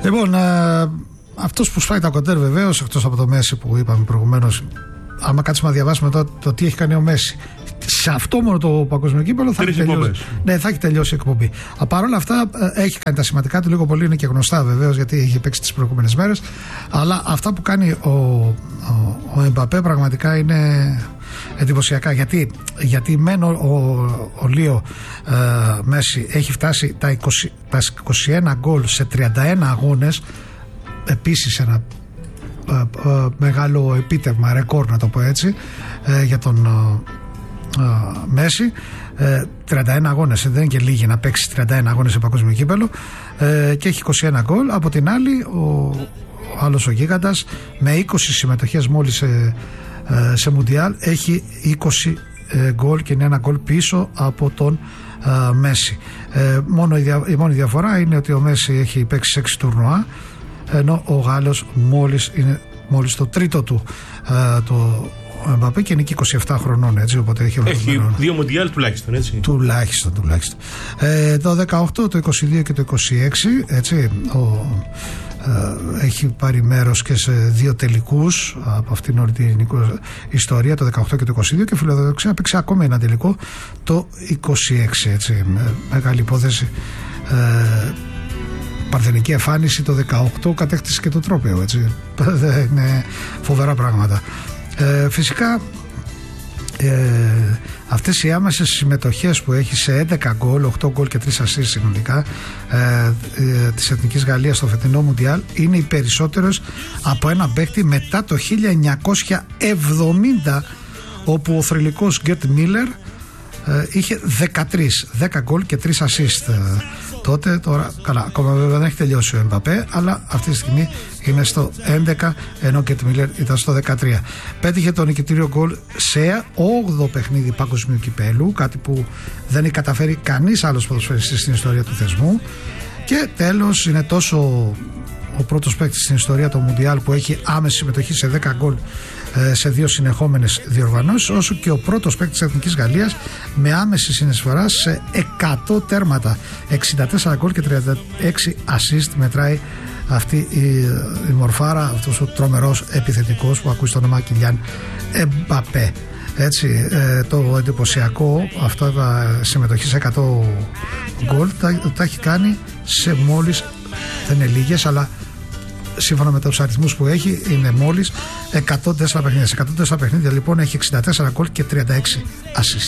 Λοιπόν, αυτός που σφάει τα κοντέρ βεβαίως, εκτός από το Μέση που είπαμε προηγουμένως, άμα κάτσουμε να διαβάσουμε το τι έχει κάνει ο Μέση σε αυτό μόνο το παγκόσμιο κύπελλο, θα έχει τελειώσει η εκπομπή. Παρ' όλα αυτά έχει κάνει τα σημαντικά του, λίγο πολύ είναι και γνωστά βεβαίως, γιατί έχει παίξει τις προηγούμενες μέρες. Αλλά αυτά που κάνει ο Εμπαπέ πραγματικά είναι εντυπωσιακά. Γιατί μένω ο Λίο Μέση έχει φτάσει τα 21 γκολ σε 31 αγώνες. Επίσης ένα μεγάλο επίτευγμα, ρεκόρ να το πω έτσι, για τον Μέση. 31 αγώνες, δεν είναι και λίγοι να παίξει 31 αγώνες σε παγκόσμιο κύπελλο, και έχει 21 γκολ. Από την άλλη ο άλλος ο γίγαντας με 20 συμμετοχές μόλις σε Μουντιάλ έχει 20 γκολ και είναι ένα γκολ πίσω από τον Μέση. Η μόνη διαφορά είναι ότι ο Μέση έχει παίξει σε 6 τουρνουά, ενώ ο Γάλλος μόλις το τρίτο του το Εμπαπέ, και είναι και 27 χρονών, έτσι, οπότε έχει 2 Μουντιάλ τουλάχιστον, έτσι. Τουλάχιστον. Το 18, το 22 και το 26, έτσι, έχει πάρει μέρος και σε 2 τελικούς από αυτήν όλη την ιστορία, το 18 και το 22, και φιλοδοξία παίξει ακόμα ένα τελικό το 26, έτσι, μεγάλη υπόθεση. Παρθενική εμφάνιση το 18, κατέκτησε και το τρόπαιο, έτσι. Είναι φοβερά πράγματα. Φυσικά αυτές οι άμεσες συμμετοχές που έχει σε 11 γκολ, 8 γκολ και 3 ασίστ συνολικά της Εθνικής Γαλλίας στο φετινό Μουντιάλ είναι οι περισσότερες από ένα παίκτη μετά το 1970, όπου ο θρυλικός Γκέρτ Μίλλερ είχε 10 γκολ και 3 ασίστ τότε. Τώρα καλά, ακόμα βέβαια δεν έχει τελειώσει ο Εμπαπέ, αλλά αυτή τη στιγμή είναι στο 11, ενώ και το Μίλλερ ήταν στο 13. Πέτυχε το νικητήριο γκολ σε 8ο παιχνίδι παγκοσμίου κυπέλου, κάτι που δεν έχει καταφέρει κανείς άλλος ποδοσφαιριστής στην ιστορία του θεσμού. Και τέλος, είναι τόσο ο πρώτος παίκτης στην ιστορία του Μουντιάλ που έχει άμεση συμμετοχή σε 10 γκολ σε 2 συνεχόμενες διοργανώσεις, όσο και ο πρώτος παίκτης της Εθνικής Γαλλίας με άμεση συνεισφορά σε 100 τέρματα, 64 γκολ και 36 assist μετράει αυτή η μορφάρα, αυτός ο τρομερός επιθετικός που ακούει το όνομα Κιλιάν Εμπαπέ. Έτσι, το εντυπωσιακό, αυτά τα συμμετοχή σε 100 γκολ τα έχει κάνει σε μόλις, δεν είναι λίγες, αλλά σύμφωνα με τους αριθμούς που έχει είναι μόλις 104 παιχνίδια. Σε 104 παιχνίδια λοιπόν έχει 64 γκολ και 36 assist.